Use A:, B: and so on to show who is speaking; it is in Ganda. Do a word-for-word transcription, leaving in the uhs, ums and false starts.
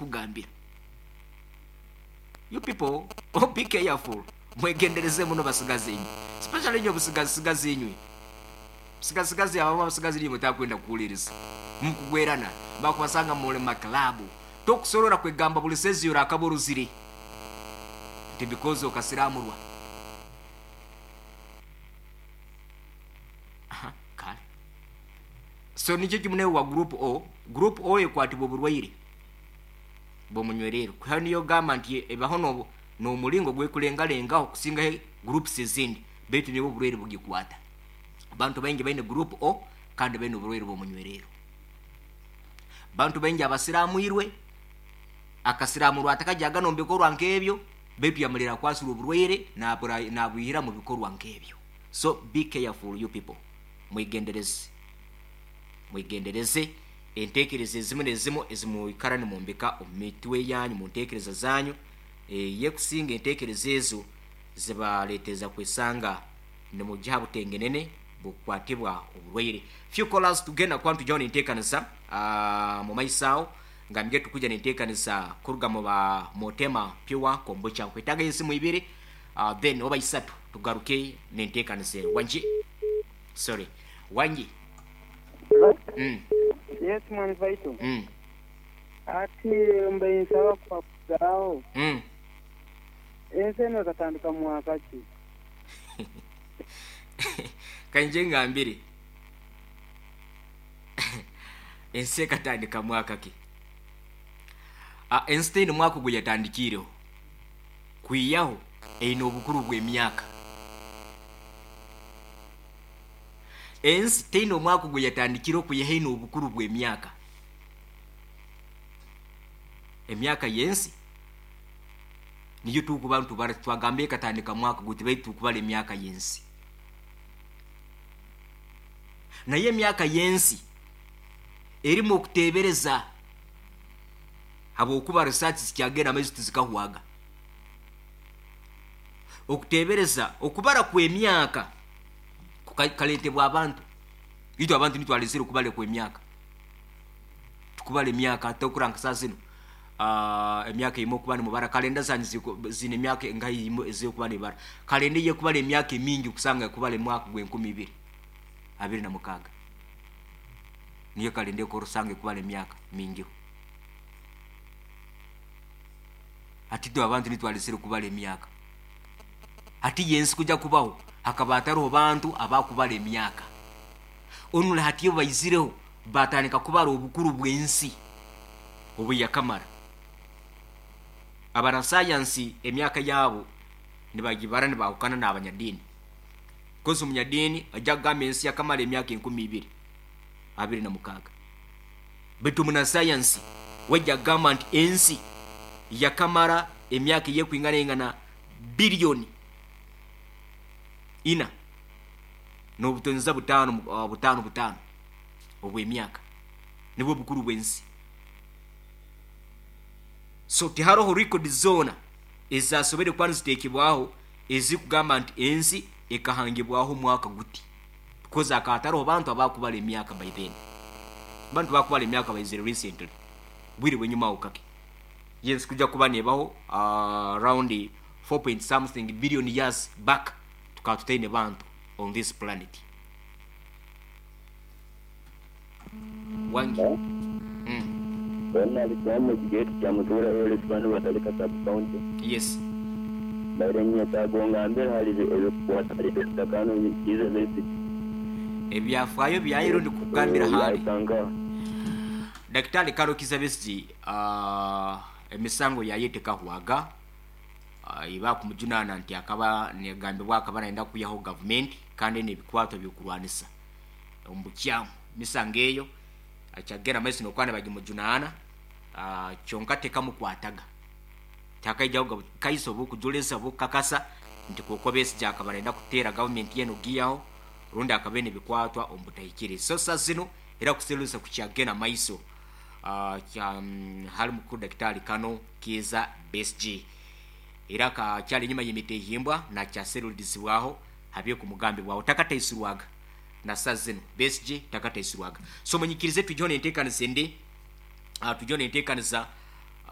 A: kugambira. You people, oh, be careful. Mwegendereze muno basigazi enyu. Especially nyo busigazi sigazi enyu. Sigazi sigazi ababa basigazi enyu mutakwenda kuwuliriza. Mukugwerana bakubasanga mule maklabu. Tokusolora kwegamba buli sezi yura akaboruzire. Ti because okasiramurwa. Aha, kale. So nicho kimune wa group O, group O ekwatibwa burwaire. Bomunywerero. Kwa niyo gamba nti ebaho no no mulingo gwekulengalenga okusinga he groups ezindi. Betu nibo burwaire bugikwata. Bantu baingi baine group O kandi baine burwaire bomunywerero. Bantu baingi abasiramu irwe akasiramu atakajaga no bikorwa nkebyo betu yamalira kwasura oburwaire na nabwihira mu bikorwa nkebyo. So be careful you people. Mwigendereze. Mwigendereze entekereze zimwe nezimo ezimu ikarani mumbika omitwe yanyu mu ntekereza zanyu e, ye kusinga entekereze ezo zibaleteza kwesanga ne mu jabu tengenene bukwatibwa oburwaire. Few callers tugenda kwantu John intekanisa uh, mu maisao ngambye tukuja nintekanisa kuruga mu ba motema piwa kombocha kwetaga yesimu ibiri uh, then oba isatu tugaruke nintekanise wanji sorry wanji
B: mm. Yes man vaito
A: mm.
B: ati mbe sawa kwa kugao
A: mm.
B: Ese no katandika mwaka ki
A: kanje ngambire ense katandika mwaka ki a Einstein mwaka gwe yatandikireho kwiyaho eino obukuru bw'emyaka. Einstein omwaka gwe yatandikireho kuyehe eino obukuru bw'emyaka. Emyaka yensi niyo tukubantu bara twagambe katandika mwaka guti baitu kubale emyaka yensi. Na ye emyaka yensi erimo okutebereza abo okuba research zikyagenda mezu tizikahuaga. Okutebereza okubara ku emyaka kukaletebwa abantu. Ito abantu nitwalesere kubale ku emyaka. Tukubale emyaka atakuranka sasino. Ah uh, emyaka imo kubani mubara kalenda zanyi zine emyaka ngai imo ezo kubani bara. Kalenda ye kubale emyaka mingi kusanga kubale mwaka gwe nkumi ibiri. Abiri na mukaga. Niyo kalenda ko rusange kubale emyaka mingi. Ati do abantu nitwalesere kubale emyaka. Ati yensi kuja kubaho akabataro bantu abakubale emyaka. Onule hati yo bayizireho batanika kubara obukuru bwensi obu yakamara. Abana science emyaka yabo nibagibara nibakana n'abanyadini. Kozo umunyadini ajaga ensi yakamara emyaka nkumi ibiri abiri na mukaga. Betu muna science wajja gamba nti ensi yakamara emyaka ye kwinganengana bilioni ina no butonza butano uh, butano butano obwe emyaka nibwo bukuru bwensi. So tiharo record zona ezasobere kwanu zitekibwaho ezikugamba nti ensi ekahangibwaho mwaka guti because akataro abantu abakubala emyaka by then. Bantu bakubala emyaka by zero recently bwiri bwenyuma ukake. Yes kuja kuba nebaho uh, around four point something billion years back tukatutaine bantu on this planet. Wangi mm.
C: Bwana alikuwa gate jamuzura yole bana batalika sub county.
A: Yes.
C: Barenya tagonga mbere halize ezo kwata halize takano yize besi.
A: Ebyafayo byayiro ndikugambira hali. Daktari Karo Kizabesti uh, emisango yayete kahuaga uh, iba kumujunana nti akaba negambibwa akaba naenda kuyaho government kandi nebikwato byokulwanisa ombukyamu misangeyo achagera mesi nokwane bagimujunana uh, chonka tekamu kwataga takaijaga kaiso buku julesa bukakasa nti kokobesi jakaba naenda kutera government yeno giyaho runda akabene bikwatwa ombutayikire. So sasino era kuselusa kuchagena maiso uh, kya um, halimu ku daktari Kano Kiza B S G era ka cyali nyuma yimite himbwa na kya seludisibwaho habye ku mugambi bwaho takata isirwaga na sazino B S G takata isirwaga. So munyikirize tujone ntekanise ndi uh, tujone ntekanisa